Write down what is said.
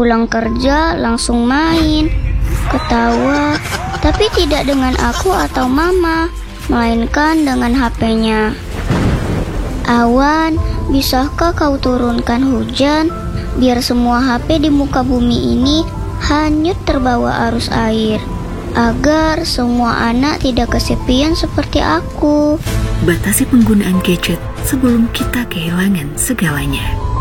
Pulang kerja langsung main, ketawa, tapi tidak dengan aku atau mama, melainkan dengan HP-nya. Awan, bisakah kau turunkan hujan, biar semua HP di muka bumi ini hanyut terbawa arus air, agar semua anak tidak kesepian seperti aku. Batasi penggunaan gadget sebelum kita kehilangan segalanya.